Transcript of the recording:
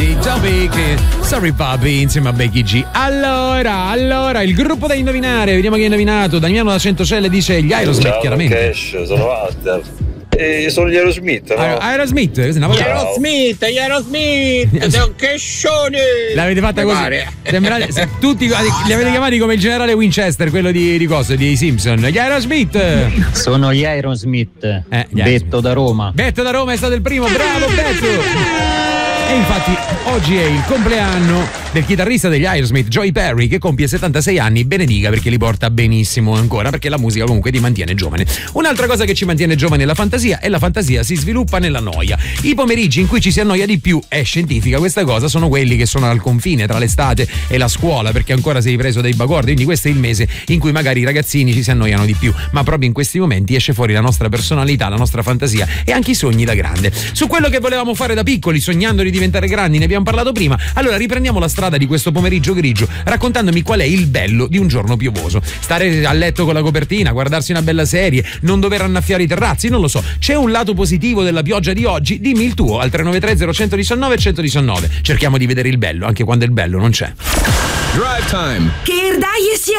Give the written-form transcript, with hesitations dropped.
Topic, Sorry Papi insieme a Becky G. Allora, il gruppo da indovinare, vediamo chi ha indovinato. Damiano da Centocelle dice gli Aerosmith. Ciao, chiaramente. Cash, sono Walter. Sono gli Aerosmith, no? Aerosmith, Aerosmith, Don Cashone. L'avete fatta così. Tutti li avete chiamati come il generale Winchester, quello di cosa? Di Simpson. Gli Aerosmith. Sono gli Aerosmith. Betto da Roma. Betto da Roma è stato il primo, bravo Betto. E infatti oggi è il compleanno del chitarrista degli Aerosmith, Joey Perry, che compie 76 anni. Benedica, perché li porta benissimo ancora, perché la musica comunque ti mantiene giovane. Un'altra cosa che ci mantiene giovani è la fantasia, e la fantasia si sviluppa nella noia. I pomeriggi in cui ci si annoia di più, è scientifica questa cosa, sono quelli che sono al confine tra l'estate e la scuola, perché ancora sei preso dai bagordi. Quindi questo è il mese in cui magari i ragazzini ci si annoiano di più, ma proprio in questi momenti esce fuori la nostra personalità, la nostra fantasia e anche i sogni da grande. Su quello che volevamo fare da piccoli, sognando di diventare grandi, ne abbiamo parlato prima. Allora riprendiamo la strada di questo pomeriggio grigio, raccontandomi qual è il bello di un giorno piovoso. Stare a letto con la copertina, guardarsi una bella serie, non dover annaffiare i terrazzi, non lo so. C'è un lato positivo della pioggia di oggi? Dimmi il tuo al 393 0119 119. Cerchiamo di vedere il bello, anche quando il bello non c'è. Drive Time. Che dai sia